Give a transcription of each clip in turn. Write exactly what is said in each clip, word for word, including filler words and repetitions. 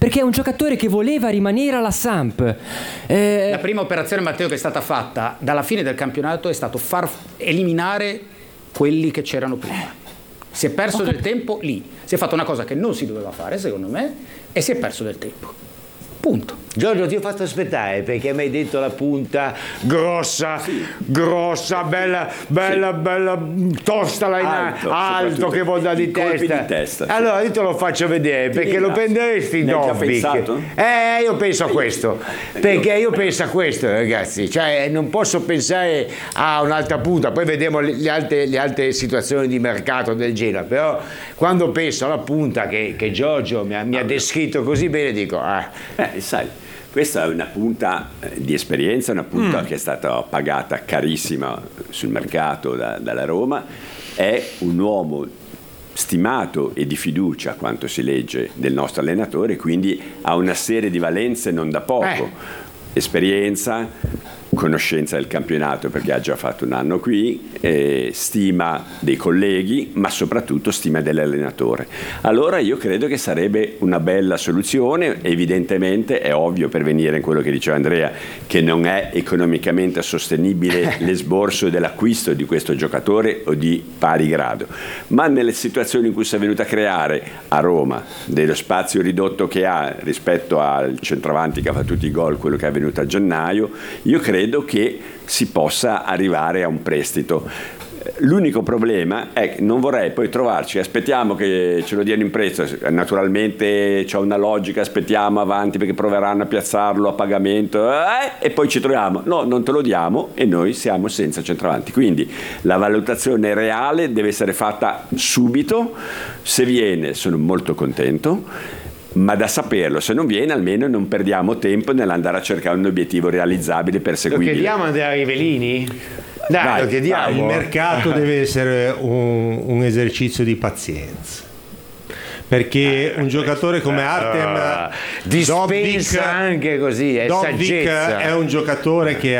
perché è un giocatore che voleva rimanere alla Samp. Eh... La prima operazione, Matteo, che è stata fatta dalla fine del campionato è stato far eliminare quelli che c'erano prima. Si è perso okay. del tempo lì, si è fatta una cosa che non si doveva fare secondo me e si è perso del tempo, punto. Giorgio, ti ho fatto aspettare perché mi hai detto la punta grossa, sì. grossa, bella, bella, sì. bella, tosta là in alto, alto che vuol dare di testa. di testa. Sì. Allora io te lo faccio vedere, ti perché ringrazio. Lo prenderesti Dobbik. Eh, io penso a questo, perché io penso a questo, ragazzi, cioè non posso pensare a un'altra punta, poi vediamo le altre, le altre situazioni di mercato del Genoa, però quando penso alla punta che, che Giorgio mi ha, mi ha descritto così bene, dico, ah. Eh, sai, questa è una punta di esperienza, una punta mm. che è stata pagata carissima sul mercato da, dalla Roma, è un uomo stimato e di fiducia, quanto si legge, del nostro allenatore, quindi ha una serie di valenze non da poco, eh. esperienza, conoscenza del campionato perché ha già fatto un anno qui, eh, stima dei colleghi, ma soprattutto stima dell'allenatore. Allora io credo che sarebbe una bella soluzione. Evidentemente è ovvio, per venire in quello che diceva Andrea, che non è economicamente sostenibile l'esborso dell'acquisto di questo giocatore o di pari grado, ma nelle situazioni in cui si è venuta a creare a Roma, dello spazio ridotto che ha rispetto al centravanti che ha fatto tutti i gol, quello che è avvenuto a gennaio, io credo credo che si possa arrivare a un prestito. L'unico problema è che non vorrei poi trovarci, aspettiamo che ce lo diano in prezzo, naturalmente c'è una logica, aspettiamo avanti perché proveranno a piazzarlo a pagamento eh, e poi ci troviamo, no, non te lo diamo e noi siamo senza centravanti. Quindi la valutazione reale deve essere fatta subito, se viene sono molto contento, ma da saperlo, se non viene almeno non perdiamo tempo nell'andare a cercare un obiettivo realizzabile, perseguibile. Lo chiediamo a Andrea Rivellini? Dai, Dai, lo chiediamo. Il mercato deve essere un, un esercizio di pazienza, perché un giocatore come Artem dispensa anche così, è saggezza. È un giocatore che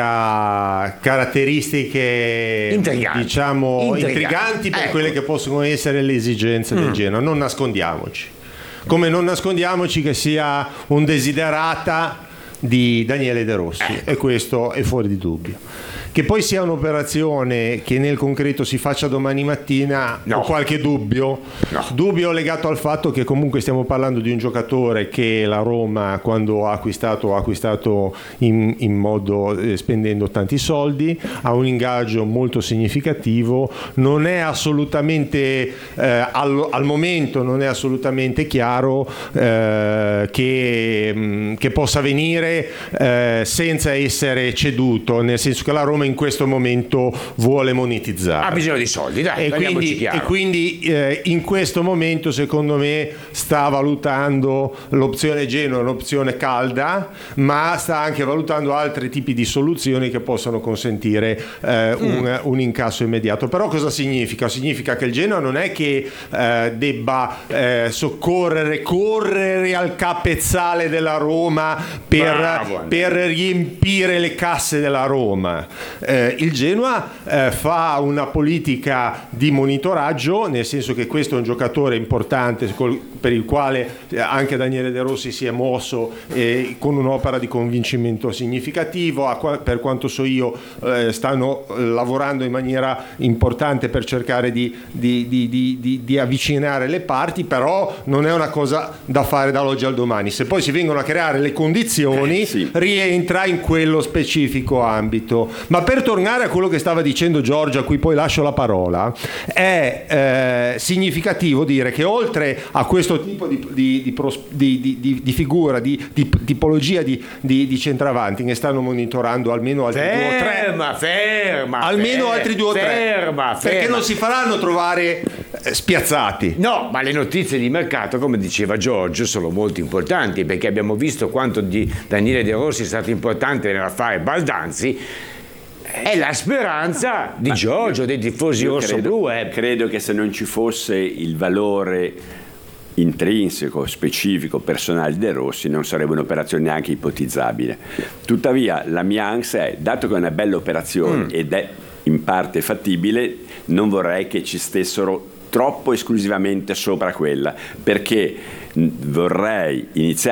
ha caratteristiche intriganti, diciamo intriganti, intriganti per ecco. quelle che possono essere le esigenze mm. del Genoa, non nascondiamoci. Come non nascondiamoci che sia un desiderata di Daniele De Rossi, eh. e questo è fuori di dubbio. Che poi sia un'operazione che nel concreto si faccia domani mattina, no. ho qualche dubbio, no. dubbio legato al fatto che comunque stiamo parlando di un giocatore che la Roma, quando ha acquistato, ha acquistato in, in modo eh, spendendo tanti soldi, ha un ingaggio molto significativo, non è assolutamente eh, al, al momento non è assolutamente chiaro eh, che, mh, che possa venire eh, senza essere ceduto, nel senso che la Roma in questo momento vuole monetizzare, ha bisogno di soldi, dai, e quindi, e quindi eh, in questo momento secondo me sta valutando l'opzione Genoa, l'opzione calda, ma sta anche valutando altri tipi di soluzioni che possono consentire eh, mm. un, un incasso immediato. Però cosa significa? Significa che il Genoa non è che eh, debba eh, soccorrere, correre al capezzale della Roma per, Bravo, per riempire le casse della Roma. Eh, il Genoa eh, fa una politica di monitoraggio, nel senso che questo è un giocatore importante col, per il quale eh, anche Daniele De Rossi si è mosso eh, con un'opera di convincimento significativo. A, per quanto so io eh, stanno lavorando in maniera importante per cercare di, di, di, di, di, di avvicinare le parti, però non è una cosa da fare dall'oggi al domani. Se poi si vengono a creare le condizioni, eh, sì. rientra in quello specifico ambito. Ma per tornare a quello che stava dicendo Giorgio, a cui poi lascio la parola, è eh, significativo dire che oltre a questo tipo di, di, di, di, di, di figura, di, di tipologia di, di, di centravanti, ne stanno monitorando almeno altri ferma, due o tre. Ferma, ferma. Almeno ferma, altri due o tre. Ferma, perché ferma. non si faranno trovare eh, spiazzati. No, ma le notizie di mercato, come diceva Giorgio, sono molto importanti, perché abbiamo visto quanto di Daniele De Rossi è stato importante nell'affare Baldanzi. È la speranza di ma Giorgio, io, dei tifosi rossoblu. Credo, credo che se non ci fosse il valore intrinseco, specifico, personale di De Rossi, non sarebbe un'operazione neanche ipotizzabile. Tuttavia la mia ansia è, dato che è una bella operazione mm. ed è in parte fattibile, non vorrei che ci stessero troppo esclusivamente sopra quella, perché vorrei iniziare